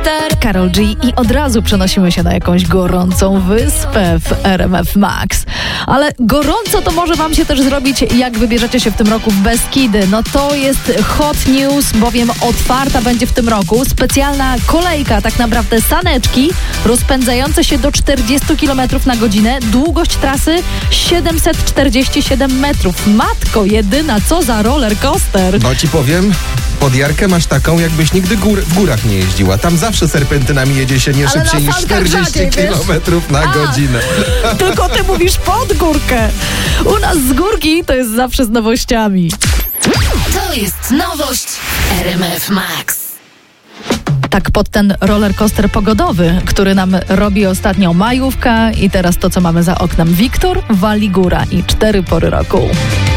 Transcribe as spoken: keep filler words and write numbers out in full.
Karol G i od razu przenosimy się na jakąś gorącą wyspę w R M F Max. Ale gorąco to może wam się też zrobić, jak wybierzecie się w tym roku w Beskidy. No to jest hot news, bowiem otwarta będzie w tym roku specjalna kolejka, tak naprawdę saneczki, rozpędzające się do czterdzieści kilometrów na godzinę. Długość trasy siedemset czterdzieści siedem metrów. Matko jedyna, co za roller coaster. No ci powiem, pod Jarkę masz taką, jakbyś nigdy gór, w górach nie jeździła. Tam zawsze serpentynami jedzie się nie Ale szybciej niż sankach czterdzieści rzadziej, kilometrów na A, godzinę. Tylko ty mówisz pod górkę. U nas z górki to jest zawsze z nowościami. To jest nowość R M F Max. Tak pod ten roller coaster pogodowy, który nam robi ostatnio majówka i teraz to, co mamy za oknem. Wiktor wali góra i cztery pory roku.